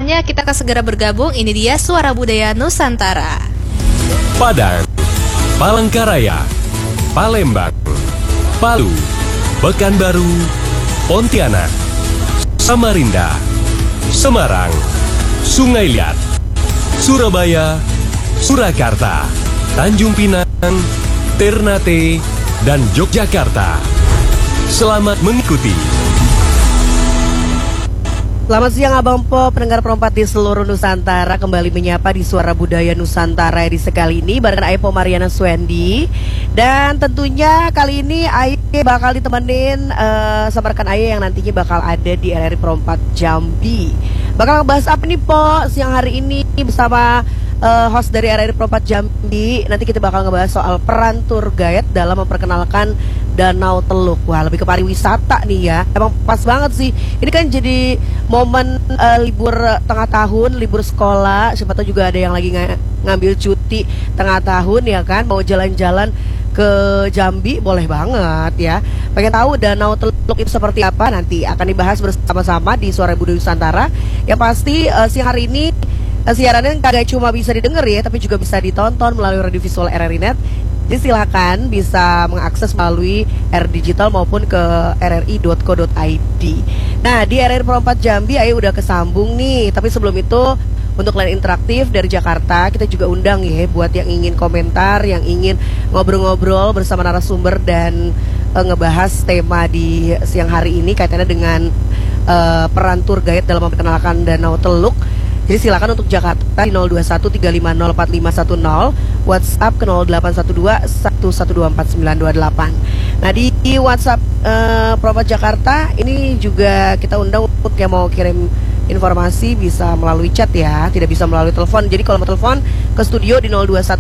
Saatnya kita akan segera bergabung. Ini dia Suara Budaya Nusantara. Padang, Palangkaraya, Palembang, Palu, Pekanbaru, Pontianak, Samarinda, Semarang, Sungai Liat, Surabaya, Surakarta, Tanjung Pinang, Ternate, dan Yogyakarta. Selamat mengikuti. Selamat siang Abang Po, pendengar perempat di seluruh Nusantara. Kembali menyapa di Suara Budaya Nusantara edisi kali ini bareng Aipo Mariana Swendi. Dan tentunya kali ini Aye bakal ditemenin sama rekan Aye yang nantinya bakal ada di RRI Perempat Jambi. Bakal ngebahas apa nih Po siang hari ini bersama host dari RRI Perempat Jambi. Nanti kita bakal ngebahas soal peran tour guide dalam memperkenalkan Danau Teluk. Wah, lebih ke pariwisata nih ya. Emang pas banget sih. Ini kan jadi momen libur tengah tahun, libur sekolah. Siapa tahu juga ada yang lagi ngambil cuti tengah tahun ya kan, mau jalan-jalan ke Jambi, boleh banget ya. Pengen tahu Danau Teluk itu seperti apa? Nanti akan dibahas bersama-sama di Suara Budaya Nusantara. Yang pasti siang hari ini siarannya kagak cuma bisa didengar ya, tapi juga bisa ditonton melalui radio visual RRI Net. Jadi silakan bisa mengakses melalui R Digital maupun ke rri.co.id. Nah, di RRI Perempat Jambi Ayo udah kesambung nih. Tapi sebelum itu, untuk line interaktif dari Jakarta, kita juga undang ya buat yang ingin komentar, yang ingin ngobrol-ngobrol bersama narasumber dan ngebahas tema di siang hari ini kaitannya dengan peran tour guide dalam memperkenalkan Danau Teluk. Jadi silakan untuk Jakarta di 0213504510, WhatsApp ke 081211249928. Nah di WhatsApp Perempat Jakarta ini juga kita undang untuk yang mau kirim informasi bisa melalui chat ya, tidak bisa melalui telepon. Jadi kalau mau telepon ke studio di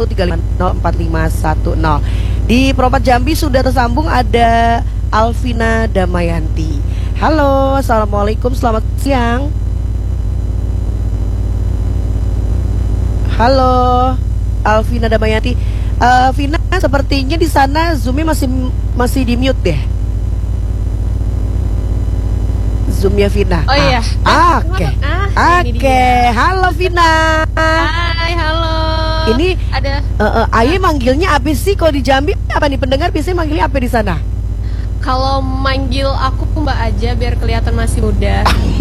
0213504510. Di Perempat Jambi sudah tersambung ada Alvina Damayanti. Halo, assalamualaikum, selamat siang. Halo, Alvina Damayanti. Vina, sepertinya di sana Zoom-nya masih di mute deh. Zoom-nya Vina. Oh iya. Oke. Halo Vina. Hai, halo. Ini ada Aye manggilnya apa sih kalau di Jambi? Apa nih pendengar biasanya manggilnya apa di sana? Kalau manggil aku Mbak aja biar kelihatan masih muda.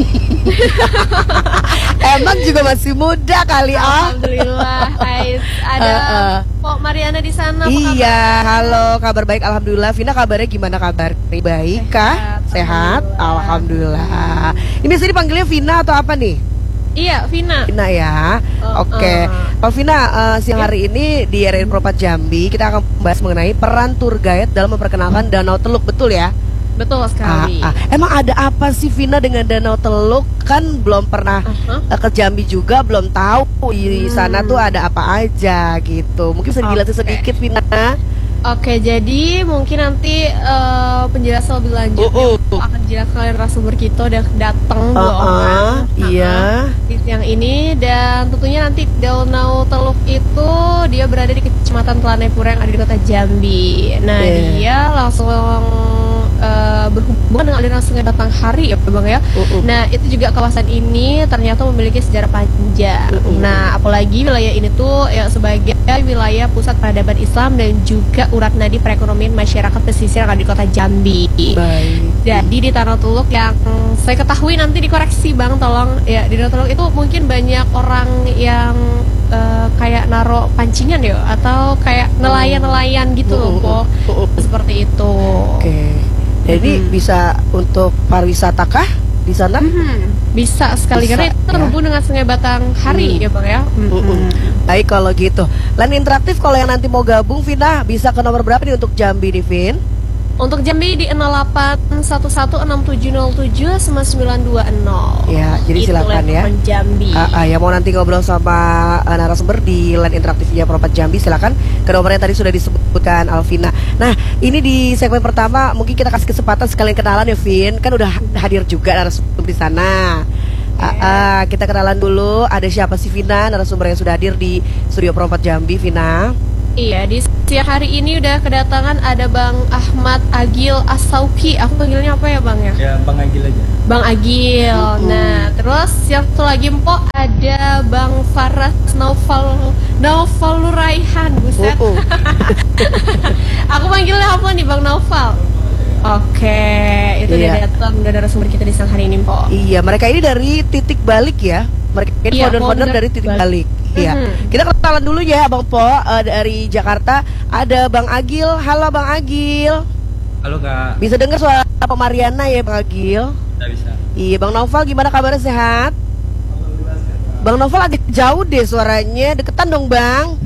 Emang juga masih muda kali. Alhamdulillah. Ada Pok Mariana di sana. Iya, halo, kabar baik alhamdulillah. Vina kabarnya gimana kabar? Baik kah? Sehat? Alhamdulillah. Ini biasanya dipanggilnya Vina atau apa nih? Iya, Vina. Vina ya. Oke. Kalau Vina, siang hari ini di RRI Perempat Jambi kita akan membahas mengenai peran tour guide dalam memperkenalkan Danau Teluk, betul ya? Betul sekali. Emang ada apa sih Vina dengan Danau Teluk? Kan belum pernah ke Jambi juga, belum tahu di sana tuh ada apa aja gitu. Mungkin bisa dijelasin sedikit Vina. Oke, jadi mungkin nanti penjelasan lebih lanjut akan dijelaskan oleh narasumber kita udah datang iya di siang ini. Dan tentunya nanti Danau Teluk itu dia berada di Kecamatan Telanepura yang ada di Kota Jambi. Nah dia langsung berhubungan dengan aliran Sungai Batanghari ya Bang ya. Nah itu juga kawasan ini ternyata memiliki sejarah panjang. Nah apalagi wilayah ini tuh ya sebagai wilayah pusat peradaban Islam dan juga urat nadi perekonomian masyarakat pesisir yang ada di Kota Jambi. Baik. Jadi di Danau Teluk yang saya ketahui, nanti dikoreksi Bang tolong ya, di Danau Teluk itu mungkin banyak orang yang kayak naro pancingan ya, atau kayak nelayan-nelayan gitu loh seperti itu. Oke. Jadi bisa untuk pariwisata kah di sana? Bisa sekali karena itu terhubung dengan Sungai Batanghari ya Bang ya. Baik kalau gitu. Line interaktif kalau yang nanti mau gabung Vina bisa ke nomor berapa nih untuk Jambi nih Vin? Untuk Jambi di 0811679920. Ya, jadi itu silakan ya. Jambi. Ya mau nanti ngobrol sama narasumber di line interaktifnya Perempat Jambi, silakan ke nomor yang tadi sudah disebutkan Alvina. Nah, ini di segmen pertama mungkin kita kasih kesempatan sekalian kenalan ya Vin. Kan udah hadir juga narasumber di sana. Kita kenalan dulu. Ada siapa sih Vina, narasumber yang sudah hadir di studio Perempat Jambi, Vina? Iya, di siang hari ini udah kedatangan ada Bang Ahmad Agil Asauki. Aku panggilnya apa ya Bang ya? Ya Bang Agil aja. Bang Agil. Nah, terus yang satu lagi Mpok Naufal Nuraihan, buset. Aku panggilnya apa nih Bang Naufal? Oke, itu Iya. dia datang udah narasumber kita di siang hari ini, Po. Iya, mereka ini dari Titik Balik ya. Mereka ini Iya, founder-founder founder dari Titik Balik. Iya. Mhm. Kita kenalan dulu ya, Bang Po. Dari Jakarta ada Bang Agil. Halo Bang Agil. Halo Kak, Bisa dengar suara Pak Mariana ya, Bang Agil? tidak bisa. Iya, Bang Noval gimana kabarnya, sehat? Bang Noval agak jauh deh suaranya, deketan dong Bang.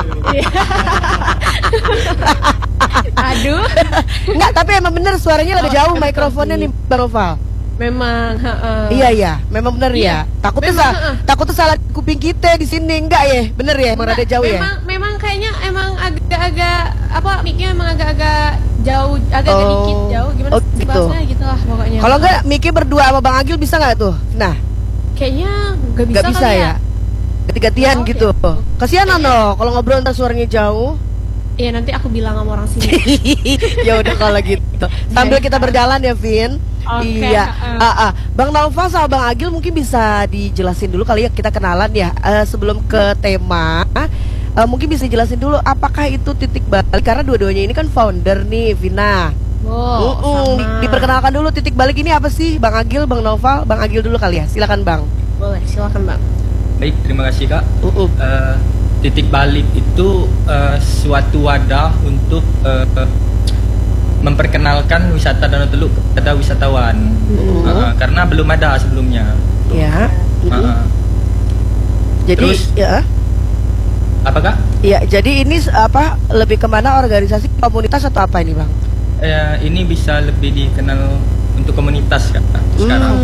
Aduh, Enggak, tapi emang bener suaranya lebih jauh mikrofonnya nih Bang Noval. memang. Iya ya, memang bener Iya, ya. Takutnya memang, takutnya salah di kuping kita di sini enggak ya? Bener ya, emang rada jauh ya. Memang kayaknya emang agak-agak apa mic-nya emang agak-agak jauh, agak-agak Oh. dikit jauh gimana Oh, sih gitu. bahasanya gitu lah pokoknya. Kalau enggak Miki berdua sama Bang Agil bisa nggak tuh? Nah, kayaknya nggak bisa nggak bisa kali ya. Ganti-gantian Nggak tahu gitu. Kasihan no, kalau ngobrol ntar suaranya jauh. Iya, nanti aku bilang sama orang sini. Ya udah kalau gitu. Sambil kita berjalan ya, Vin. Oke, Iya. Bang Naufal sama Bang Agil mungkin bisa dijelasin dulu kali ya, kita kenalan ya. Sebelum ke tema, mungkin bisa jelasin dulu apakah itu Titik Balik, karena dua-duanya ini kan founder nih, Vina. Sama. Diperkenalkan dulu Titik Balik ini apa sih, Bang Agil, Bang Naufal? Bang Agil dulu kali ya. Silakan Bang. Boleh, silakan Bang. Baik, terima kasih Kak. Titik Balik itu suatu wadah untuk memperkenalkan wisata Danau Teluk kepada wisatawan. Karena belum ada sebelumnya. Ya. Jadi Terus? ya. Apa Kak? Iya, jadi ini apa lebih kemana, organisasi komunitas atau apa ini Bang? Ini bisa lebih dikenal untuk komunitas Kak sekarang.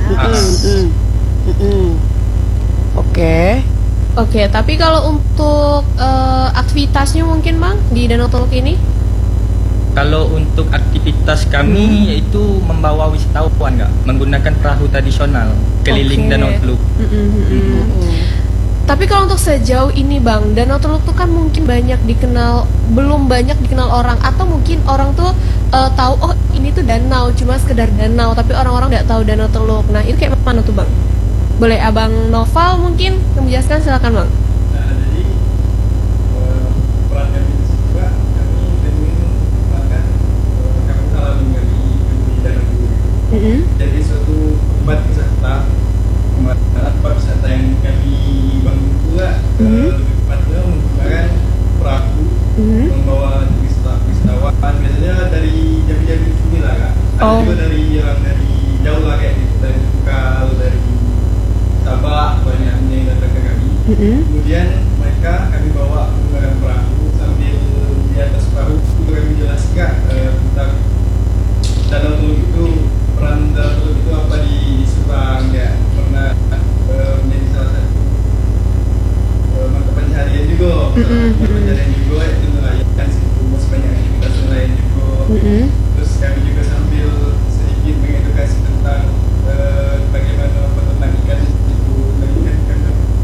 Oke. Oke, tapi kalau untuk aktivitasnya mungkin Bang di Danau Teluk ini? Kalau untuk aktivitas kami yaitu membawa wisatawan Kak, menggunakan perahu tradisional keliling Oke. Danau Teluk. Tapi kalau untuk sejauh ini Bang, Danau Teluk tuh kan mungkin belum banyak dikenal orang, atau mungkin orang tuh tahu oh ini tuh danau, cuma sekedar danau, tapi orang-orang nggak tahu Danau Teluk. Nah itu kayak mana tuh Bang? Boleh Abang Noval mungkin menjelaskan, silakan Bang. Nah, jadi peran kami di situ juga kami ingin mengembangkan kampung halaman kami di Danau Teluk. Jadi suatu tempat wisata, tempat wisata yang kami bangun juga lebih tepatnya menggunakan perahu membawa wisatawan biasanya dari Jambi sini lah Kak. Ada juga dari jauh lah kayak gitu, dari Tukal, dari Sabah, banyak yang datang ke kami. Kemudian mereka kami bawa menggunakan perahu, sambil di atas perahu itu kami jelaskan tentang Danau Teluk itu, peran Danau Teluk itu apa di Subang ya, pernah menjadi salah satu mata pencaharian juga, mata pencaharian juga itu nelayan situ, banyak aktivitas nelayan juga. Terus kami juga sambil sedikit mengedukasi tentang bagaimana peternak ikan di situ, ikan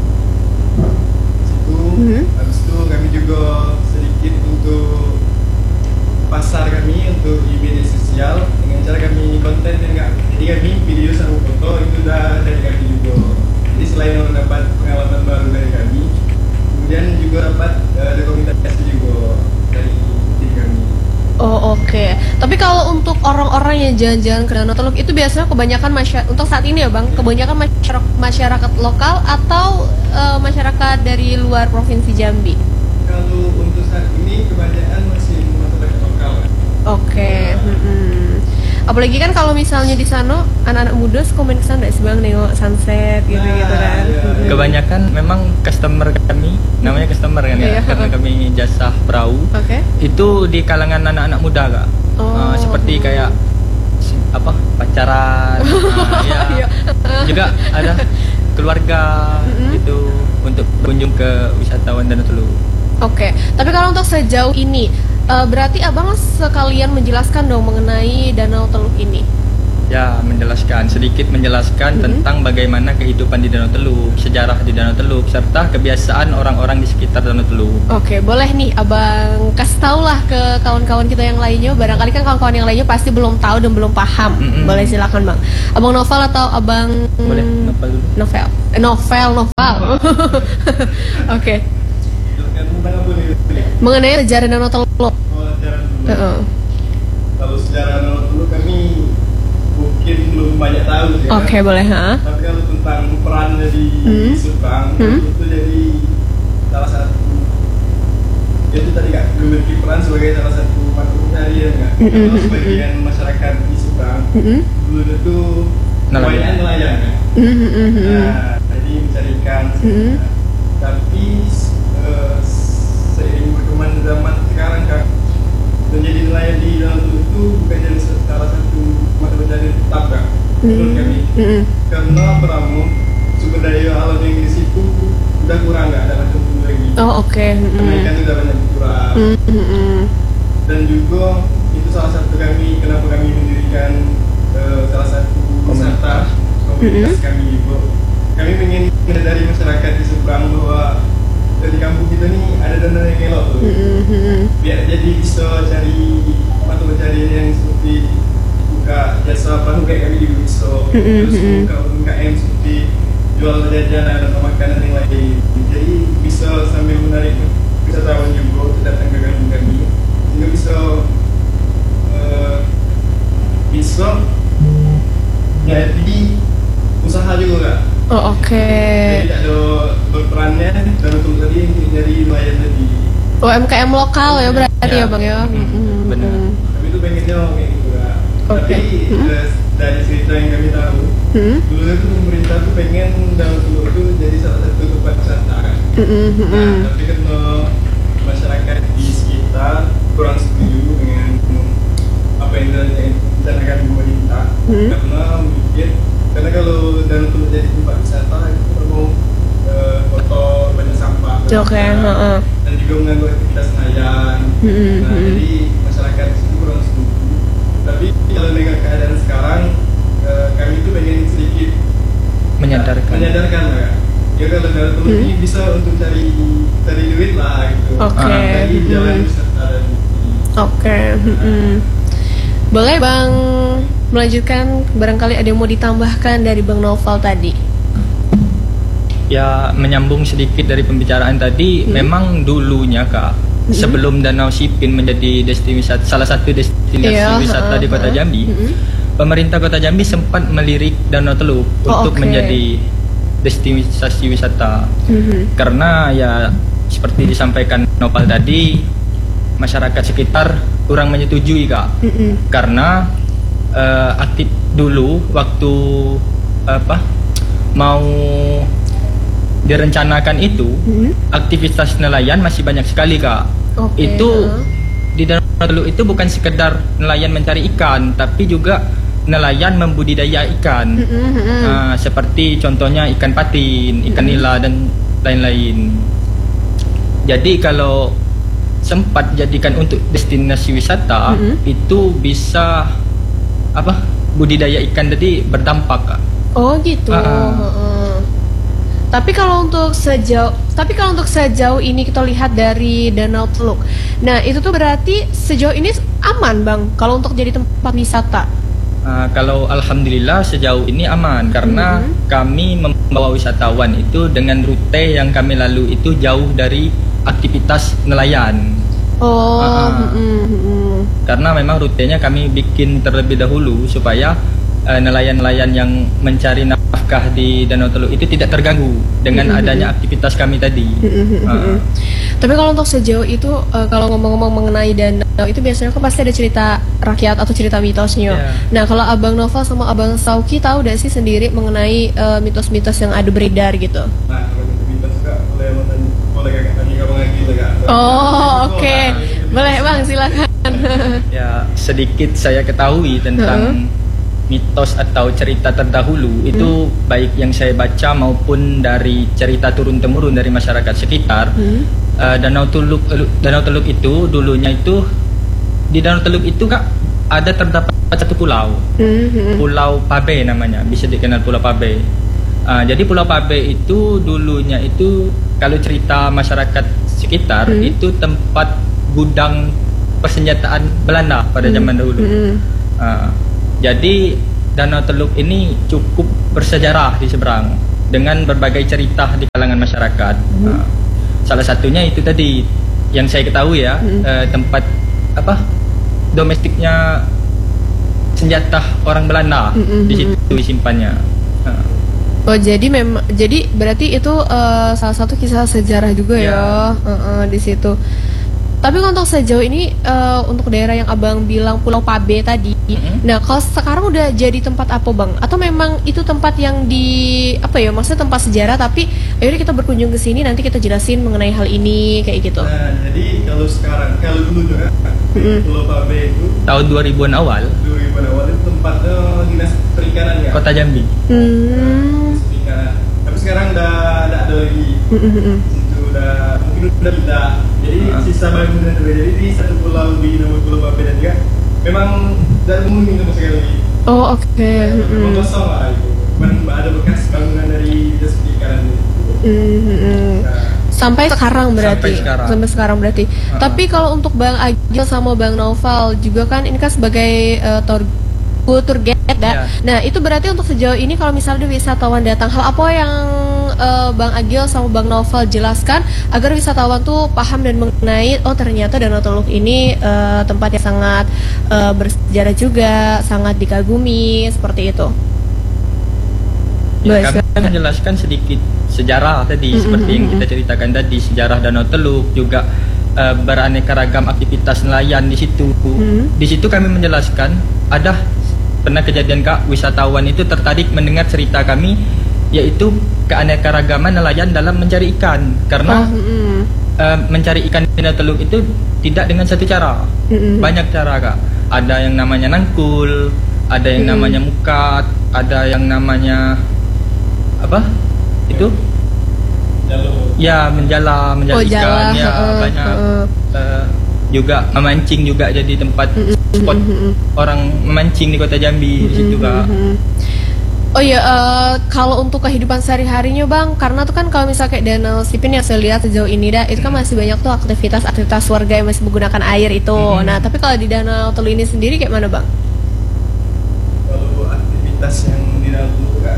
situ. Habis itu kami juga sedikit untuk pasar kami untuk di media sosial dengan cara kami konten enggak. Jadi kami video sama foto itu udah dari kami juga. Jadi selain mendapat pengalaman baru dari kami, kemudian juga dapat dokumentasi juga dari tim kami. Oh oke. Tapi kalau untuk orang-orang yang jalan-jalan ke Danau Teluk itu biasanya kebanyakan untuk saat ini ya Bang, kebanyakan masyarakat lokal atau masyarakat dari luar provinsi Jambi? Kalau untuk saat ini kebanyakan masih masyarakat lokal. Oke. Apalagi kan kalau misalnya di sana anak-anak muda suka main kesana sih Bang, nengok sunset gitu-gitu kan. iya. Kebanyakan memang customer kami, namanya customer kan Iya. ya, karena kami jasa perahu. Oke. Itu di kalangan anak-anak muda Kak. Oh. Seperti kayak pacaran, Iya. juga ada keluarga itu untuk berkunjung ke wisatawan Danau Teluk. Oke. Tapi kalau untuk sejauh ini berarti Abang sekalian menjelaskan dong mengenai Danau Teluk ini. Ya, sedikit menjelaskan tentang bagaimana kehidupan di Danau Teluk, sejarah di Danau Teluk, serta kebiasaan orang-orang di sekitar Danau Teluk. Oke, boleh nih Abang kasih tau lah ke kawan-kawan kita yang lainnya. Barangkali kan kawan-kawan yang lainnya pasti belum tahu dan belum paham. Boleh silakan Bang. Abang Novel atau Abang Boleh, Novel dulu. Novel. Oke. Tentang apa nih? Mengenai sejarah Danau Teluk. Oh, sejarah dulu. Kalau sejarah Danau Teluk kami mungkin belum banyak tahu sih. Oke, boleh, ha? Tapi kalau tentang perannya di Subang itu jadi salah satu, itu tadi Kak, memiliki peran sebagai salah satu mata pencarian Kak. Kalau sebagian masyarakat di Subang dulu itu kebanyakan nelayan Kak. Nah, jadi mencari ikan. Tapi seiring perkembangan zaman sekarang Kak, menjadi nelayan di Danau Teluk itu bukan jadi salah satu mata pencarian tetap Kak, menurut kami. Karena pertama sumber daya alam yang di situ udah kurang, nggak ada macam dulu lagi. Oke. Karena ikan itu udah banyak berkurang. Dan juga itu salah satu kenapa kami mendirikan salah satu komunitas kami itu. Kami ingin dari masyarakat di Seberang bahwa di kampung kita nih ada danau yang elok tuh. Biar jadi bisa cari mata pencarian yang seperti buka jasa perahu kayak kami juga bisa. Terus buka UMKM seperti jual jajanan atau makanan yang lain. Jadi bisa sambil menarik wisatawan juga untuk datang ke kampung kami. Sehingga bisa jadi usaha juga Kak. Oke. Jadi ada berperannya dan untuk tadi dari nelayan tadi. UMKM lokal ya berarti ya Bang ya. Benar. Kami itu pengennya kayak gitu Kak. Oke. Tapi dari cerita yang kami tahu, dulu itu pemerintah tuh pengen Danau Teluk itu jadi salah satu tempat wisata kan. Nah, tapi karena masyarakat di sekitar kurang setuju dengan apa yang direncanakan pemerintah, karena kalau Danau Teluk jadi tempat wisata itu perlu kotor, banyak sampah, dan juga mengganggu aktivitas nelayan. Nah, jadi masyarakat di situ kurang setuju. Tapi kalau dengan keadaan sekarang, kami itu pengen sedikit menyadarkan lah. Ya kalau Danau Teluk ini bisa untuk cari duit lah gitu. Dari jalan wisata dan Oke. Boleh Bang melanjutkan, barangkali ada yang mau ditambahkan dari Bang Novel tadi. Ya, menyambung sedikit dari pembicaraan tadi, memang dulunya Kak, sebelum Danau Sipin menjadi salah satu destinasi wisata di Kota Jambi, pemerintah Kota Jambi sempat melirik Danau Teluk untuk menjadi destinasi wisata. Karena ya seperti disampaikan Nopal tadi, masyarakat sekitar kurang menyetujui Kak. Karena aktif dulu waktu mau direncanakan itu, aktivitas nelayan masih banyak sekali Kak. Itu di Danau Teluk itu bukan sekedar nelayan mencari ikan, tapi juga nelayan membudidaya ikan. Seperti contohnya ikan patin, ikan nila dan lain-lain. Jadi kalau sempat jadikan untuk destinasi wisata, itu bisa budidaya ikan tadi berdampak Kak. Oh gitu. Tapi kalau untuk sejauh ini kita lihat dari Danau Teluk, nah itu tuh berarti sejauh ini aman Bang kalau untuk jadi tempat wisata. Kalau alhamdulillah sejauh ini aman, karena kami membawa wisatawan itu dengan rute yang kami lalu itu jauh dari aktivitas nelayan. Karena memang rutenya kami bikin terlebih dahulu supaya nelayan-nelayan yang mencari nafkah di Danau Teluk itu tidak terganggu dengan adanya aktivitas kami tadi. Tapi kalau untuk sejauh itu, kalau ngomong-ngomong mengenai danau itu biasanya kan pasti ada cerita rakyat atau cerita mitosnya. Nah kalau Abang Novel sama Abang Sauki tahu gak sih sendiri mengenai mitos-mitos yang ada beredar gitu? Nah kalau itu mitos Kak, boleh kakak tanya kamu lagi Kak. Oke. Boleh Bang, silakan. Ya, sedikit saya ketahui tentang mitos atau cerita terdahulu itu, baik yang saya baca maupun dari cerita turun-temurun dari masyarakat sekitar. Danau Teluk itu dulunya itu, di Danau Teluk itu Kak ada terdapat satu pulau, Pulau Pabe namanya, bisa dikenal Pulau Pabe. Jadi Pulau Pabe itu dulunya itu kalau cerita masyarakat sekitar itu tempat gudang persenjataan Belanda pada zaman dahulu. Jadi Danau Teluk ini cukup bersejarah di seberang dengan berbagai cerita di kalangan masyarakat. Salah satunya itu tadi yang saya ketahui ya, tempat domestiknya senjata orang Belanda di situ disimpannya. Oh jadi berarti itu salah satu kisah sejarah juga ya, di situ. Tapi untuk sejauh ini untuk daerah yang abang bilang Pulau Pabe tadi, nah kalau sekarang udah jadi tempat apa bang? Atau memang itu tempat yang maksudnya tempat sejarah tapi akhirnya kita berkunjung ke sini nanti kita jelasin mengenai hal ini kayak gitu. Nah jadi kalau dulu juga Pulau Pabe itu Tahun 2000-an awal itu tempatnya dinas perikanan ya. Kota Jambi. Dinas perikanan. Tapi sekarang udah ada lagi. Itu mungkin udah pindah. Jadi sisa bangunan juga. Jadi di satu pulau di nama Pulau Pabe dan juga memang tidak menghuni sama sekali. Oh oke. Memang kosong lah itu. Ada bekas bangunan dari dinas perikanan itu. Sampai sekarang berarti. Sampai sekarang berarti. Tapi kalau untuk Bang Agil sama Bang Noval juga kan ini kan sebagai tour guide ya. Nah, itu berarti untuk sejauh ini kalau misalnya wisatawan datang, hal apa yang Bang Agil sama Bang Noval jelaskan agar wisatawan tuh paham dan mengenai ternyata Danau Teluk ini tempat yang sangat bersejarah juga, sangat dikagumi seperti itu. Ya, kami menjelaskan sedikit sejarah tadi seperti yang kita ceritakan tadi, sejarah Danau Teluk, juga beraneka ragam aktivitas nelayan di situ. Di situ kami menjelaskan pernah kejadian Kak, wisatawan itu tertarik mendengar cerita kami, yaitu keanekaragaman nelayan dalam mencari ikan. Karena mencari ikan di Danau Teluk itu tidak dengan satu cara, banyak cara Kak. Ada yang namanya nangkul, ada yang namanya mukat, ada yang namanya itu ya menjala ikan ya banyak. Juga memancing juga jadi tempat spot orang memancing di Kota Jambi di situ Kak. Oh iya, kalau untuk kehidupan sehari-harinya Bang, karena tuh kan kalau misalnya kayak Danau Sipin yang saya lihat sejauh ini itu kan masih banyak tuh aktivitas warga yang masih menggunakan air itu. Nah, tapi kalau di Danau Teluk ini sendiri kayak mana Bang? Kalau aktivitas yang di Danau Teluk Kak,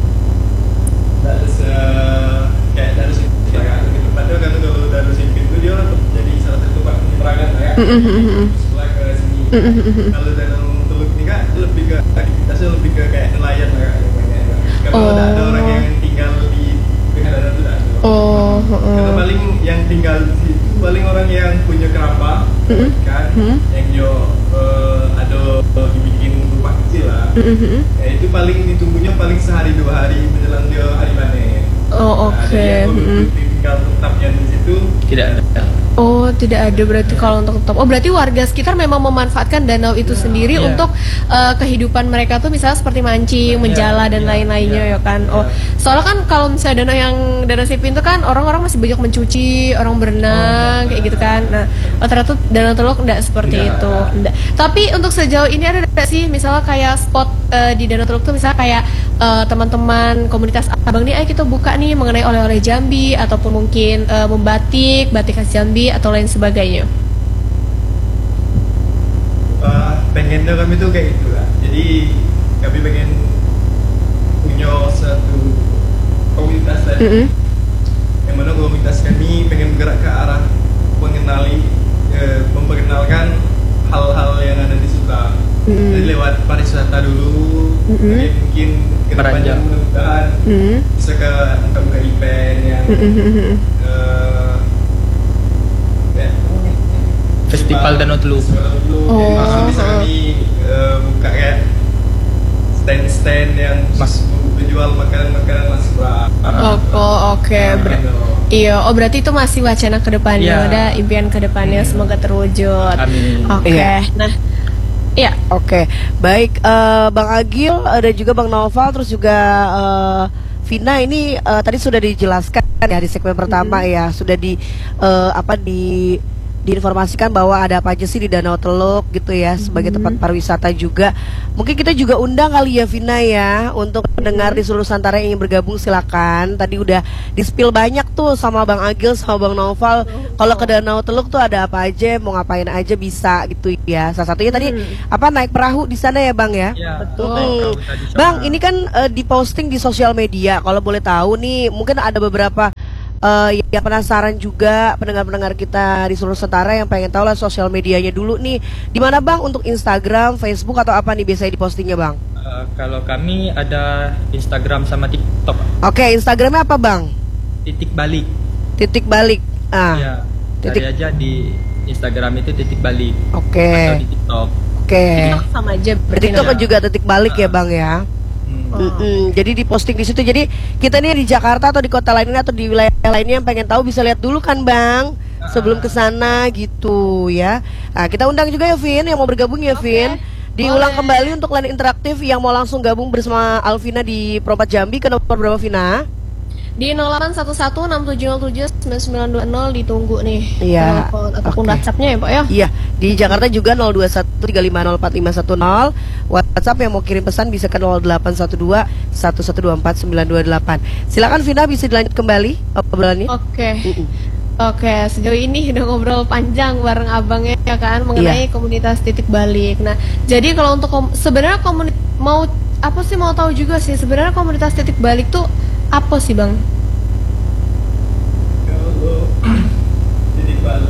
dari situ kan tempatnya kan kalau Danau Sipin itu dia jadi salah satu tempat penyeberangan ya. Sebelah ke sini. Kalau Danau Teluk ini Kak lebih ke aktivitasnya lebih ke kayak nelayan lah Kak. Kalau ada orang yang tinggal di tengah danau itu ada. Kalau paling yang tinggal di situ paling orang yang punya keramba kan, yang ada dibikin rumah kecil lah. Ya, itu paling ditunggunya paling sehari 2 hari menjelang dia hari panen. Jadi yang tinggal tetapnya di situ Tidak ada. Oh, tidak ada berarti kalau untuk tetap. Oh, berarti warga sekitar memang memanfaatkan danau itu sendiri untuk kehidupan mereka tuh misalnya seperti mancing, menjala dan lain-lainnya ya kan. Oh, soalnya kan kalau misalnya Danau Sipin itu kan orang-orang masih banyak mencuci, orang berenang kayak gitu kan. Nah, ternyata Danau Teluk enggak seperti itu. Enggak. Tapi untuk sejauh ini ada enggak sih misalnya kayak spot di Danau Teluk tuh misalnya kayak teman-teman komunitas Abang nih, ayo kita buka nih mengenai oleh-oleh Jambi ataupun mungkin membatik khas Jambi atau lain sebagainya. Pengennya kami tuh kayak gitu lah. Jadi kami pengen punya satu komunitas tadi, yang mana komunitas kami pengen bergerak ke arah memperkenalkan hal-hal yang ada di Suta. Jadi lewat pariwisata dulu, mungkin kedepannya mudah-mudahan bisa ke buka event yang Festival Danau Teluk. Bisa kami buka kayak stand-stand yang menjual makanan-makanan khas Suta. Oke. Iya, berarti itu masih wacana ke depannya, ada impian ke depannya, semoga terwujud. Amin. Oke. Nah, iya. Oke, baik Bang Agil dan juga Bang Noval, terus juga Vina ini tadi sudah dijelaskan ya di segmen pertama ya, sudah diinformasikan bahwa ada apa aja sih di Danau Teluk gitu ya, sebagai tempat pariwisata juga. Mungkin kita juga undang kali ya Vina ya, untuk pendengar di seluruh Nusantara yang ingin bergabung silakan. Tadi udah di-spill banyak tuh sama Bang Agil sama Bang Noval. Kalau ke Danau Teluk tuh ada apa aja, mau ngapain aja bisa gitu ya. Salah satunya tadi apa, naik perahu di sana ya Bang ya. Ya, Betul. Bang, ini kan diposting di sosial media. Kalau boleh tahu nih, mungkin ada beberapa yang penasaran juga, pendengar-pendengar kita di seluruh Nusantara yang pengen tahu lah sosial medianya dulu nih. Di mana Bang untuk Instagram, Facebook atau apa nih biasanya dipostingnya Bang? Kalau kami ada Instagram sama TikTok. Oke, Instagramnya apa Bang? Titik balik. Titik balik. Ya, titik. cari aja di Instagram itu titik balik. Oke. Atau di TikTok. Oke. TikTok sama aja Di berarti. TikTok kan juga titik balik ya Bang ya. Jadi diposting di situ. Jadi kita nih di Jakarta atau di kota lainnya atau di wilayah lainnya yang pengen tahu bisa lihat dulu kan Bang, sebelum ke sana gitu ya. Nah, kita undang juga ya Vin yang mau bergabung ya Vin. Diulang kembali untuk line interaktif yang mau langsung gabung bersama Alvina di Perompak Jambi ke nomor berapa Vina? Di 081167079920 ditunggu nih. Iya. Telepon ataupun Oke. WhatsApp-nya ya Pak ya. Iya, di Jakarta juga 0213504510. WhatsApp yang mau kirim pesan bisa ke 081211249228. Silakan Vina, bisa dilanjut kembali obrolannya. Oke. Oke, sejauh ini udah ngobrol panjang bareng abangnya ya kan mengenai komunitas titik balik. Nah, jadi kalau untuk sebenarnya mau apa sih, mau tahu juga sih sebenarnya komunitas titik balik tuh apa sih Bang? Kalau titik balik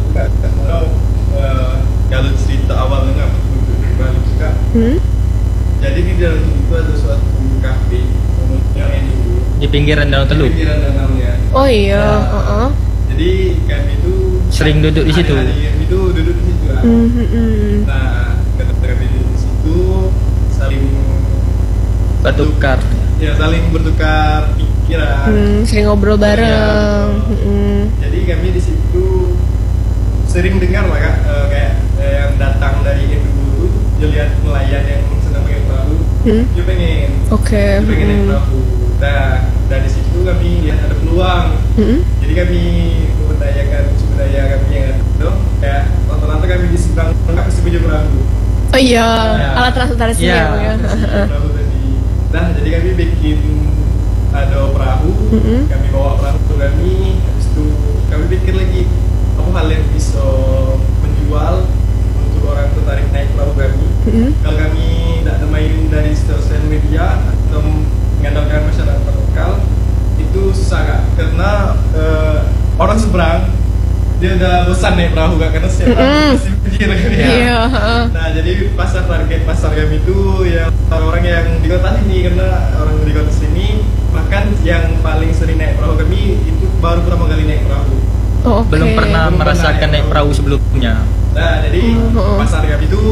kalau cerita awalnya titik balik juga. Jadi di dalam itu ada suatu kafe yang Di pinggiran Danau Teluk. pinggiran danaunya. Oh iya, Jadi kami itu Sering duduk di situ. Hari-hari itu duduk di situ. Nah, ketika kami duduk di situ saling Bertukar. ya saling bertukar pikiran. Sering ngobrol bareng. Jadi kami di situ sering dengar lah Kak, kayak yang datang dari Edo dia lihat nelayan yang sedang pakai perahu, dia pengen Oke. dia pengen naik perahu. Nah, dari situ kami lihat ada peluang. Jadi kami memberdayakan sumber daya kami yang ada itu, kayak rata-rata kami di seberang kasih punya perahu. Oh iya, Ya. alat transportasi Ya. ya. Perahu tadi. Nah, jadi kami bikin ada perahu, kami bawa perahu kami, habis itu kami pikir lagi apa hal yang bisa menjual untuk orang tertarik naik perahu kami. Kalau kami tidak main dari sosial media atau mengandalkan masyarakat lokal, itu susah Kak, karena orang seberang dia udah bosan naik perahu Kak, karena setiap hari masih pikir kan ya. Iya. Nah, jadi target pasar kami itu ya orang-orang yang di kota sini, karena orang di kota sini bahkan yang paling sering naik perahu kami itu baru pertama kali naik perahu. Oh, oke. Belum pernah Belum merasakan pernah, naik ya. perahu sebelumnya. Nah, jadi pasar kami itu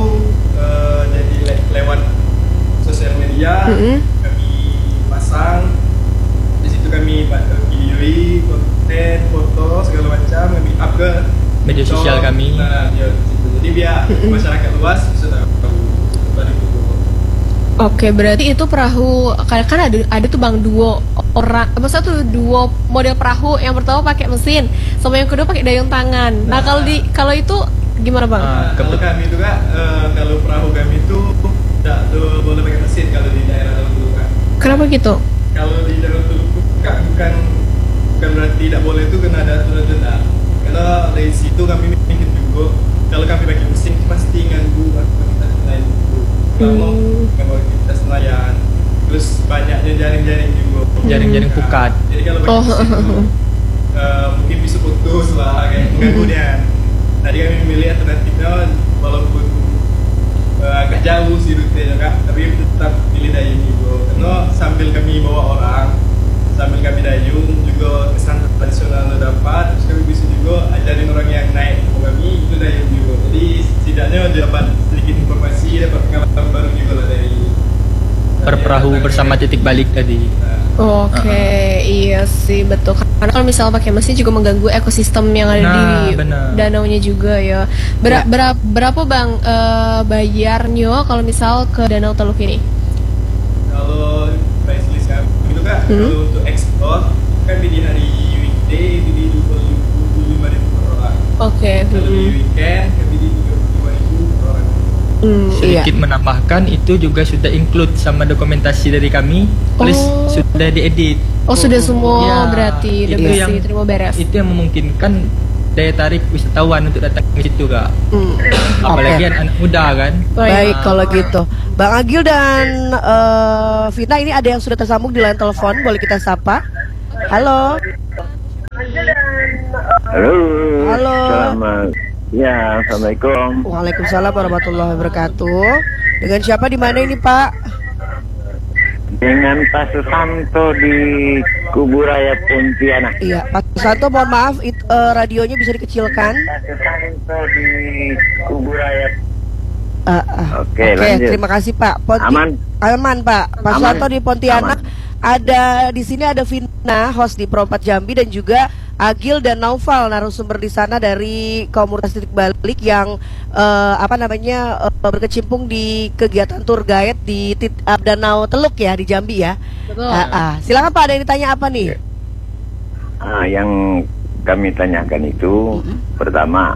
jadi lewat sosial media kami pasang. Di situ kami videoi, konten, foto segala macam kami up ke Media sosial TikTok. kami. Nah, ya, di situ. Jadi biar masyarakat luas sudah tahu balik itu. Oke, berarti itu perahu kan ada tuh Bang duo orang, maksudnya tuh duo model perahu, yang pertama pakai mesin, sama yang kedua pakai dayung tangan. Nah, kalau itu gimana Bang? Nah, kalau kami itu Kak, kalau perahu kami itu tidak boleh pakai mesin kalau di daerah dalam Teluk Kak. Kenapa gitu? Kalau di dalam Teluk Kak bukan berarti tidak boleh, itu kena ada aturan. Karena dari situ kami mikir juga kalau kami pakai mesin pasti ganggu aktivitas lain itu. Kalau ganggu aktivitas nelayan, terus banyaknya jaring-jaring juga. Jaring-jaring pukat. Jadi kalau pakai mesin itu mungkin bisa putus lah, kayak mengganggu dia. Tadi kami memilih alternatifnya walaupun agak jauh sih rutenya Kak, tapi tetap pilih dayung juga. Karena sambil kami bawa orang, sambil kami dayung juga kesan tradisional dapat, terus kami bisa juga ajarin orang yang naik ke kami itu dayung juga. Jadi setidaknya dapat sedikit informasi, dapat pengalaman baru juga lah dari Berperahu bersama titik balik tadi. Oke, iya sih betul. Karena kalau misalnya pakai mesin juga mengganggu ekosistem yang ada di benar. danaunya juga ya. Berapa Bang bayarnya kalau misal ke Danau Teluk ini? Kalau price list kami itu Kak, kalau untuk ekspor kami di hari weekday itu di 25.000 per orang. Oke. Kalau di weekend kami di 35.000 per orang. Sedikit menambahkan itu juga sudah include sama dokumentasi dari kami, plus sudah diedit. Oh, sudah semua Ya, berarti udah itu bersih, yang- terima beres. Itu yang memungkinkan daya tarik wisatawan untuk datang ke situ, Kak. Apalagi Oke. anak muda kan. Baik kalau gitu, Bang Agil dan Vina, ini ada yang sudah tersambung di line telepon, boleh kita sapa? Halo. Halo. Halo. Selamat. Ya, assalamualaikum. Waalaikumsalam warahmatullahi wabarakatuh. Dengan siapa di mana ini, Pak? Dengan Pak Susanto di Kuburaya Pontianak. Iya, Pak Susanto, mohon maaf, radionya bisa dikecilkan. Pak Susanto di Kuburaya. Oke, Oke, lanjut. terima kasih Pak. Aman? Aman Pak. Pak Aman. Susanto di Pontianak. Ada di sini ada Vina, host di Pro 4 Jambi, dan juga Agil dan Naufal, narasumber di sana dari komunitas titik balik yang berkecimpung di kegiatan tour guide di Danau Teluk ya di Jambi ya. Betul. Silakan Pak, ada yang ditanya apa nih? Yang kami tanyakan itu pertama,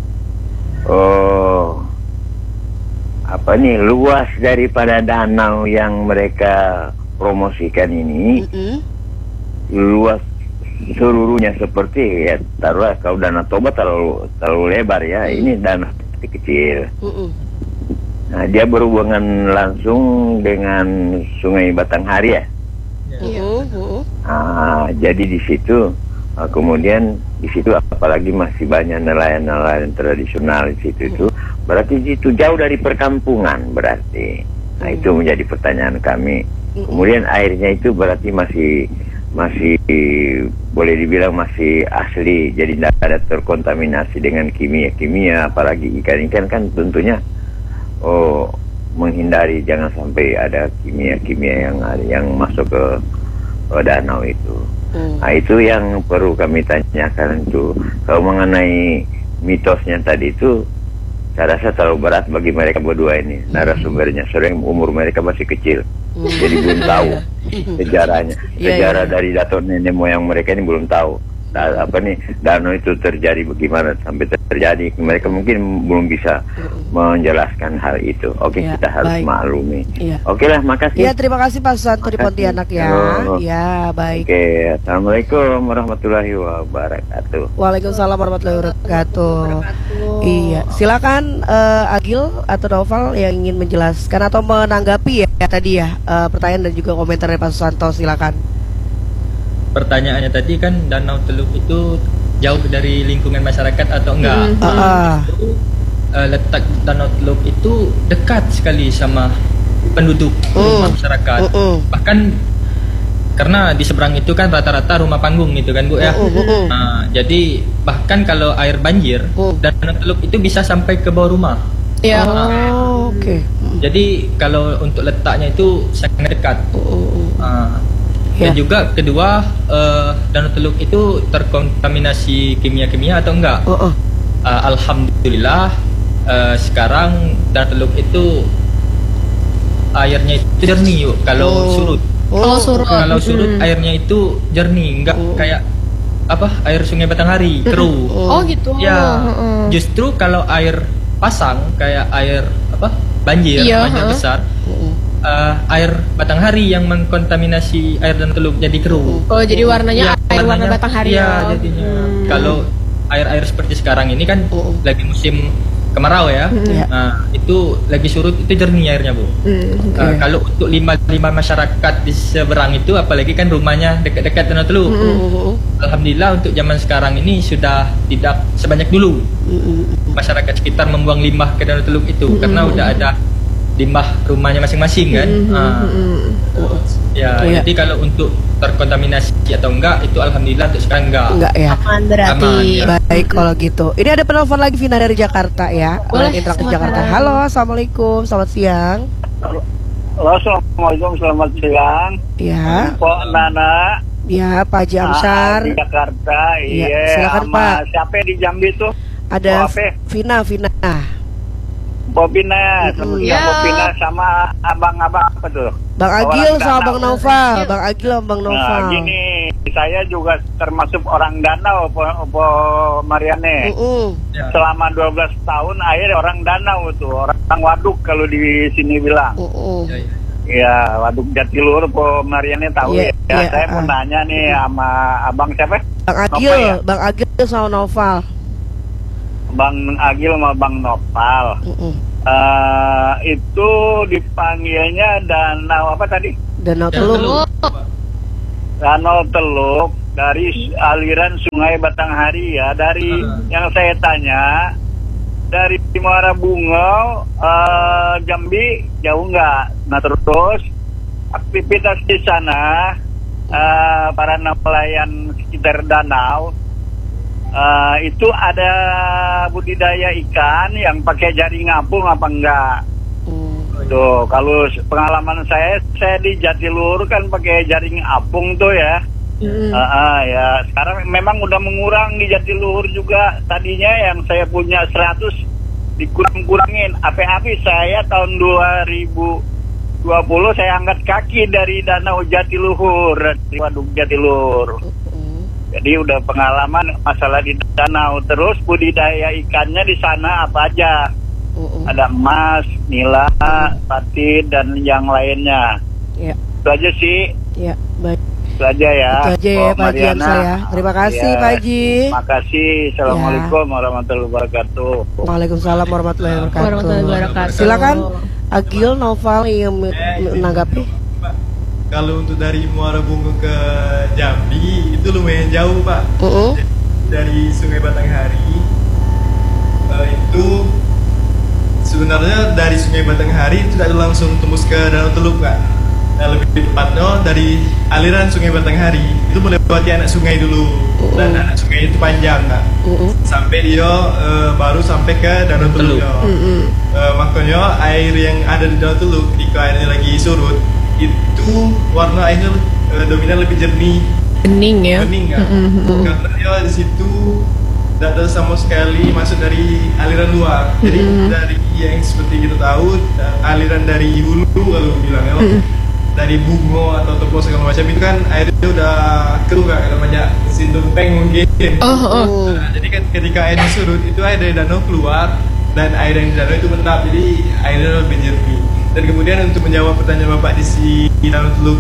luas daripada danau yang mereka promosikan ini, luas seluruhnya seperti ya, taruhlah kalau Danau Toba terlalu lebar ya, ini danau kecil. Nah, dia berhubungan langsung dengan Sungai Batanghari ya. Jadi di situ kemudian di situ apalagi masih banyak nelayan-nelayan tradisional di situ itu, berarti itu jauh dari perkampungan berarti. Nah, itu menjadi pertanyaan kami. Kemudian airnya itu berarti masih boleh dibilang masih asli, jadi tidak ada terkontaminasi dengan kimia, apalagi ikan-ikan kan tentunya menghindari jangan sampai ada kimia yang masuk ke danau itu. Nah, itu yang perlu kami tanyakan itu. Kalau mengenai mitosnya tadi itu, saya rasa terlalu berat bagi mereka berdua ini narasumbernya. Sering umur mereka masih kecil, jadi belum tahu sejarahnya. Sejarah dari datuk nenek moyang mereka ini belum tahu. Danau itu terjadi bagaimana sampai terjadi. Mereka mungkin belum bisa menjelaskan hal itu. Oke, kita harus maklumi. Oke lah, makasih. Ya, terima kasih Pak Susanto di Pontianak ya. Ya, baik. Oke, assalamualaikum warahmatullahi wabarakatuh. Waalaikumsalam warahmatullahi wabarakatuh. Iya, silakan Agil atau Naufal yang ingin menjelaskan atau menanggapi ya tadi ya pertanyaan dan juga komentar dari Pak Susanto, silakan. Pertanyaannya tadi kan Danau Teluk itu jauh dari lingkungan masyarakat atau enggak? Letak Danau Teluk itu dekat sekali sama penduduk masyarakat. Bahkan karena di seberang itu kan rata-rata rumah panggung gitu kan Bu ya. Jadi bahkan kalau air banjir, Danau Teluk itu bisa sampai ke bawah rumah. Ya. Oke. Jadi kalau untuk letaknya itu sangat dekat. Dan juga kedua, Danau Teluk itu terkontaminasi kimia-kimia atau enggak? Alhamdulillah sekarang Danau Teluk itu airnya itu jernih yuk. Kalau surut. Kalau surut airnya itu jernih, enggak kayak air Sungai Batanghari keruh. Oh gitu. Ya, justru kalau air pasang kayak air banjir besar. Air Batanghari yang mengkontaminasi air Danau Teluk jadi keruh. Oh, jadi warnanya air warna Batanghari ya. Jadinya kalau air-air seperti sekarang ini kan lagi musim kemarau ya. Nah, itu lagi surut itu jernih airnya, Bu. Kalau untuk lima masyarakat di seberang itu apalagi kan rumahnya dekat-dekat Danau Teluk. Alhamdulillah untuk zaman sekarang ini sudah tidak sebanyak dulu. Masyarakat sekitar membuang limbah ke Danau Teluk itu karena udah ada limbah rumahnya masing-masing kan. Jadi kalau untuk terkontaminasi atau enggak itu alhamdulillah untuk sekarang enggak ya. Aman berarti. Baik kalau gitu. Ini ada penelpon lagi Vina dari Jakarta ya. Boleh, Interaktif Jakarta. Halo, assalamualaikum, selamat siang. Halo, assalamualaikum, selamat siang. Ya. Pak Nana. Ya, Pak Haji Amsar. Di Jakarta. Iya. Silakan Pak. Siapa di Jambi tuh? Ada Vina. Bobina, Bobina sama abang-abang apa tuh? Bang Agil sama Bang Naufal. Bang Agil sama Bang Naufal. Nah, gini, nih, saya juga termasuk orang danau, Po Mariane. Ya. Selama 12 tahun air orang danau tuh, orang waduk kalau di sini bilang. Ya, ya. Ya, waduk Jatiluhur, Po Mariane tahu Iya, ya. iya, Saya mau nanya nih sama abang siapa? Bang Novel Agil, ya? Bang Agil sama Noval. Bang Agil sama Bang Nopal. Itu dipanggilnya danau apa tadi? Danau Ya, Teluk. Danau Teluk dari aliran Sungai Batanghari ya. Dari yang saya tanya, dari Muara Bungo, Jambi jauh nggak? Nah terus aktivitas di sana para nelayan sekitar danau itu ada budidaya ikan yang pakai jaring apung apa enggak? Tuh, kalau pengalaman saya di Jatiluhur kan pakai jaring apung tuh ya. Ya, sekarang memang udah mengurang di Jatiluhur juga. Tadinya yang saya punya 100 dikurang-kurangin. Api-api saya tahun 2020 saya angkat kaki dari Danau Jatiluhur, dari Waduk Jatiluhur. Jadi udah pengalaman masalah di danau. Terus budidaya ikannya di sana apa aja? Ada emas, nila, patin, dan yang lainnya. Ya, Itu aja sih. ya, baik. Itu aja ya. Itu aja ya, Oh, Pak Haji Mariana. saya. Terima kasih, Ya, Pak Haji. Makasih. Assalamualaikum warahmatullahi wabarakatuh. Waalaikumsalam warahmatullahi Warahmatullahi wabarakatuh. wabarakatuh. Silakan Agil, Noval yang menanggapi. Pak, kalau untuk dari Muara Bungo ke Jambi itu lumayan jauh Pak. Dari Sungai Batanghari itu sebenarnya dari Sungai Batanghari tidak langsung tembus ke Danau Teluk Pak. Nah, lebih tepatnya dari aliran Sungai Batanghari itu melewati anak sungai dulu, dan anak sungai itu panjang Kak. Sampai dia baru sampai ke Danau Teluk. Makanya air yang ada di Danau Teluk ketika airnya lagi surut itu warna airnya dominan lebih jernih, Bening ya. bening Kak. Karena dia di situ tidak ada sama sekali masuk dari aliran luar. Jadi dari yang seperti kita tahu aliran dari hulu kalau bilang ya, dari Bungo atau Tepos segala macam itu kan airnya udah keruh Kak, karena banyak mesin tumpeng mungkin. Nah, jadi kan ketika airnya surut itu air dari danau keluar dan air yang di danau itu menetap, jadi airnya lebih jernih. Dan kemudian untuk menjawab pertanyaan Bapak di Danau Teluk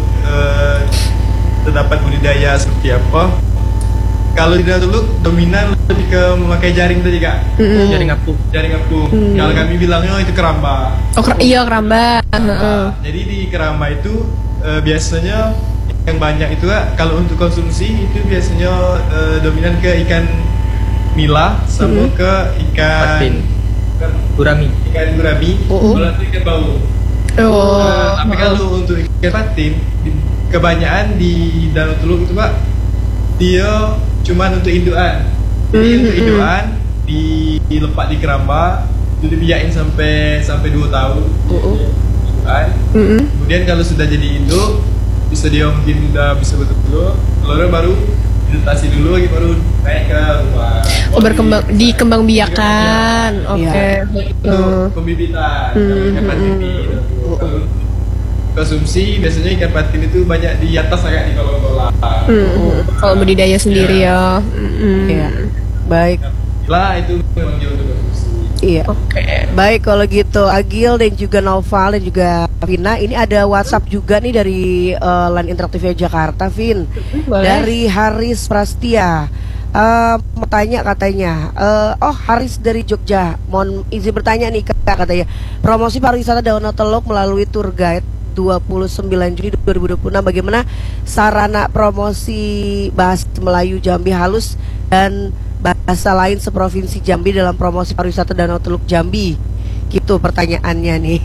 terdapat budidaya seperti apa? Kalau di Danau Teluk dominan lebih ke memakai jaring tadi Kak. Jaring apung. Jaring apung. Kalau kami bilangnya itu keramba. Oh, iya keramba. Jadi di keramba itu biasanya yang banyak itu Kak, kalau untuk konsumsi itu biasanya dominan ke ikan nila sama ke ikan Patin. Gurami. ikan gurami, kalau itu ikan bau. Tapi kalau untuk ikan patin kebanyakan di Danau Teluk itu Pak, dia cuma untuk indukan. Jadi untuk indukan dilepak di keramba, itu dibiayain sampai 2 tahun. Indukan. Kemudian kalau sudah jadi induk, bisa dia mungkin udah bisa betul-betul, telurnya baru dilatasi dulu lagi baru naik ke rumah. Oh, berkembang dikembang biakan. Oke. Untuk pembibitan, ikan patin itu. Kalau konsumsi biasanya ikan patin itu banyak di atas agak di kolam-kolam. Kalau budidaya sendiri ya. Iya. Baik. Lah itu memang dia untuk konsumsi. Iya. Oke. Baik kalau gitu Agil dan juga Noval dan juga Vina, ini ada WhatsApp juga nih dari Line Interaktifnya Jakarta, Vin. Boleh. Dari Haris Prastia. Mau tanya katanya, oh Haris dari Jogja, mohon izin bertanya nih Kak, katanya promosi pariwisata Danau Teluk melalui tour guide 29 Juni 2026, bagaimana sarana promosi bahasa Melayu Jambi halus dan bahasa lain seprovinsi Jambi dalam promosi pariwisata Danau Teluk Jambi, gitu pertanyaannya nih.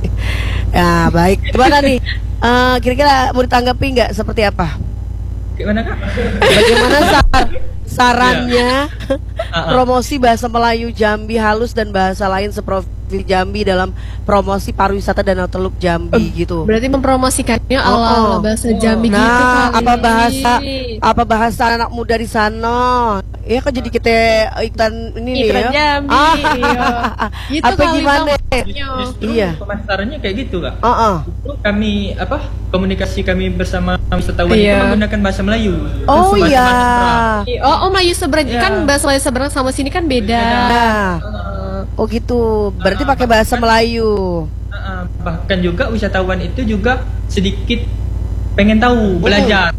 Ya baik, gimana nih, kira-kira mau ditanggapi nggak, seperti apa? Gimana Kak? Bagaimana sarannya promosi bahasa Melayu Jambi halus dan bahasa lain seprovinsi Provinsi Jambi dalam promosi pariwisata Danau Teluk Jambi gitu. Berarti mempromosikannya ala bahasa Jambi gitu Nah, kali. apa bahasa anak muda di sana? Ya kan jadi kita ikutan ini nih Iklan ya. Jambi. Iya. Gitu Apa kali, gimana? Bang. Justru Iya. pemasarannya kayak gitu kak. Heeh. Itu kami komunikasi kami bersama wisatawan itu Iya. menggunakan bahasa Melayu. Oh Bahasa iya. Oh, Melayu seberang Iya. kan bahasa Melayu seberang sama sini kan beda. Nah, oh gitu. Berarti pakai bahasa Melayu. Bahkan juga wisatawan itu juga sedikit pengen tahu, belajar.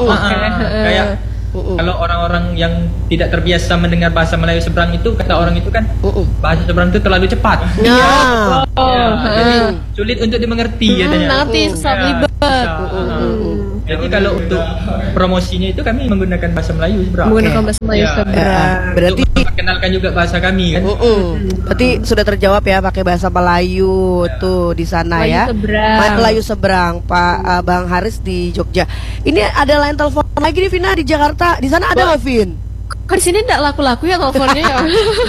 Kayak kalau orang-orang yang tidak terbiasa mendengar bahasa Melayu seberang itu, kata orang itu kan bahasa seberang itu terlalu cepat. Nah. Jadi sulit untuk dimengerti katanya. Nanti susah Ya, belibet. susah. Jadi kalau untuk promosinya itu kami menggunakan bahasa Melayu seberang. Menggunakan bahasa Melayu Ya. seberang. Berarti Untuk memperkenalkan juga bahasa kami kan. Berarti sudah terjawab ya pakai bahasa Melayu tuh di sana Melayu ya. seberang. Melayu seberang, Pak Bang Haris di Jogja. Ini ada line telepon lagi nih Vina di Jakarta. Di sana ada nggak Vin? Kok di sini enggak laku-laku ya teleponnya ya?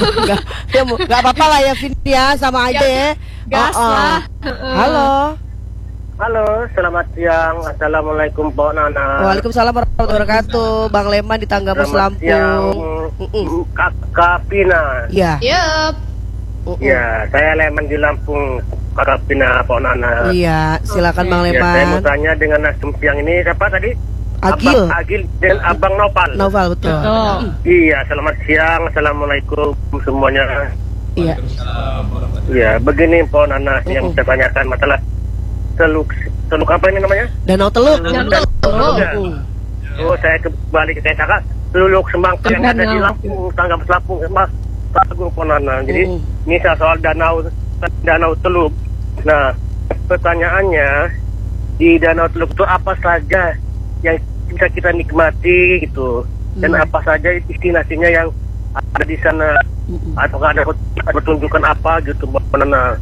Nggak apa-apa lah ya Vin ya, sama aja ya. Gas lah. Halo. Halo, selamat siang. Assalamualaikum Pak Nana. Waalaikumsalam warahmatullahi wabarakatuh. Bang Leman di Tangga Pos Selamat siang, Lampung. Kakak Pina. Iya. Yup. Ya, saya Leman di Lampung, Kakak Pina Pak Nana. Iya, silakan Bang Ya, saya mau Leman. tanya dengan nasum siang ini siapa tadi? Agil. Abang Agil dan Abang Nopal. Novel betul. Iya, selamat siang. Assalamualaikum semuanya. Iya. Ya, begini Pak Nana yang saya tanyakan masalah teluk apa ini namanya? Danau Teluk. Teluk. Oh, saya kembali ke saya Teluk Semangka yang ada di Lampung, Tangga Lampung, Mas Agung Ponana. Jadi ini soal danau Teluk. Nah, pertanyaannya di Danau Teluk itu apa saja yang bisa kita nikmati gitu, dan apa saja destinasinya yang ada di sana, atau ada pertunjukan apa gitu, Ponana,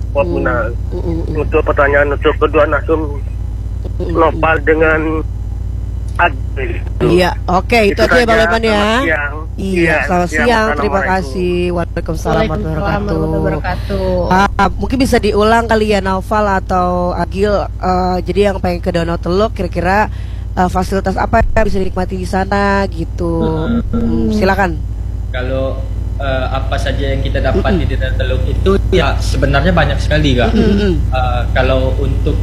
Untuk pertanyaan untuk kedua nasum Nopal dengan Agil. Iya, oke itu aja ya Bang saja. Leman ya. Selamat siang. Iya, selamat siang. Terima Assalamualaikum. kasih. Waalaikumsalam warahmatullahi wabarakatuh. wabarakatuh. Mungkin bisa diulang kali ya Naufal atau Agil. Jadi yang pengen ke Danau Teluk, kira-kira fasilitas apa yang bisa dinikmati di sana gitu. Silakan. Kalau apa saja yang kita dapat di Danau Teluk itu ya sebenarnya banyak sekali kak. Kalau untuk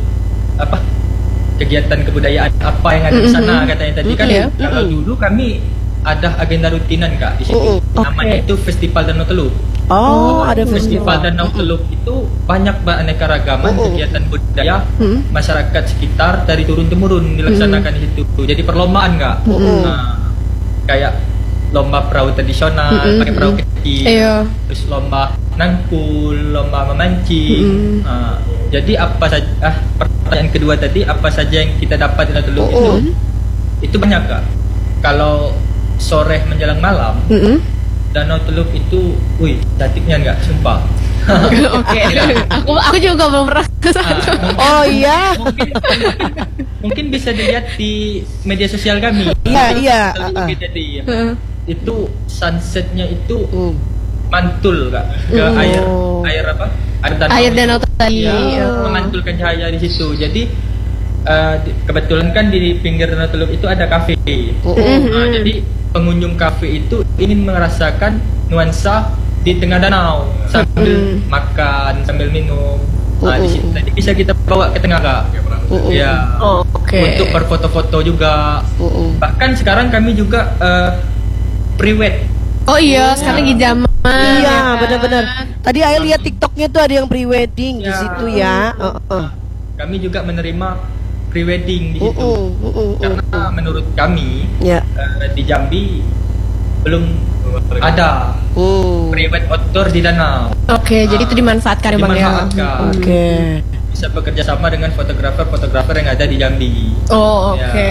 kegiatan kebudayaan apa yang ada di sana katanya tadi kan, kalau dulu kami ada agenda rutinan kak di situ. Namanya itu Festival Danau Teluk. Oh, ada Festival Danau Teluk itu banyak beraneka ragaman kegiatan budaya masyarakat sekitar dari turun temurun dilaksanakan di situ. Jadi perlombaan kak. Nah, kayak lomba perahu tradisional pakai perahu kecil, terus lomba nangkul, lomba memancing. Jadi apa saja pertanyaan kedua tadi, apa saja yang kita dapat di Danau Teluk itu banyak kak. Kalau sore menjelang malam, Danau Teluk itu, cantiknya enggak, sumpah. Oke. Aku juga belum pernah ke sana. Oh iya. Mungkin bisa dilihat di media sosial kami. Iya. Jadi itu sunsetnya itu mantul kak ke air apa? Air danau tadi. Ya, memantulkan cahaya di situ. Jadi kebetulan kan di pinggir Danau Teluk itu ada kafe. Jadi pengunjung kafe itu ingin merasakan nuansa di tengah danau sambil makan, sambil minum. Di situ tadi bisa kita bawa ke tengah kak. Ya. Untuk berfoto-foto juga. Bahkan sekarang kami juga pre-wed. Oh iya, sekarang lagi zaman. Iya, benar-benar. Tadi Ayah lihat TikToknya tuh ada yang pre-wedding di situ ya. Kami juga menerima pre-wedding di situ. Karena menurut kami di Jambi belum ada pre-wed outdoor di danau. Oke, jadi itu dimanfaatkan ya Bang ya. Oke. Bisa bekerja sama dengan fotografer yang ada di Jambi. Oh, oke.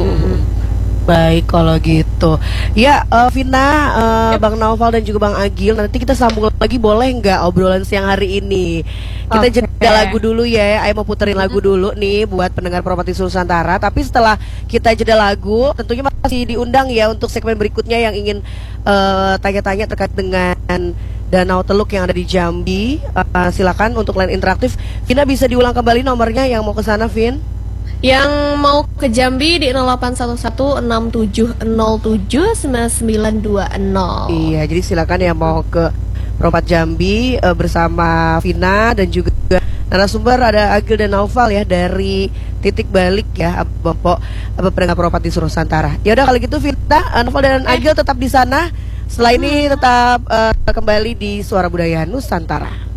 Baik kalau gitu. Ya, Vina, Bang Naufal dan juga Bang Agil, nanti kita sambung lagi boleh nggak obrolan siang hari ini? Kita jeda lagu dulu ya. Ayo mau puterin lagu dulu nih buat pendengar Properti Nusantara. Tapi setelah kita jeda lagu, tentunya masih diundang ya untuk segmen berikutnya yang ingin tanya-tanya terkait dengan Danau Teluk yang ada di Jambi. Silakan untuk line interaktif. Vina bisa diulang kembali nomornya yang mau ke sana, Vin? Yang mau ke Jambi di 081167079920. Iya, jadi silakan yang mau ke Perompat Jambi bersama Vina dan juga narasumber ada Agil dan Naufal ya dari Titik Balik ya, Bapak pendengar Perompat di Nusantara. Ya udah kalau gitu Vina, Naufal dan Agil tetap di sana. Setelah ini tetap kembali di Suara Budaya Nusantara.